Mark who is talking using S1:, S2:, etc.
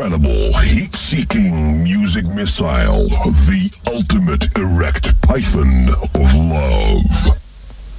S1: incredible, heat-seeking music missile, the ultimate erect python of love.